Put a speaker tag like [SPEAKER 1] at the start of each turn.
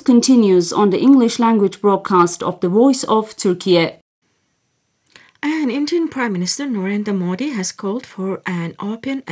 [SPEAKER 1] news continues on the English language broadcast of the Voice of Turkey.
[SPEAKER 2] And Indian Prime Minister Narendra Modi has called for an open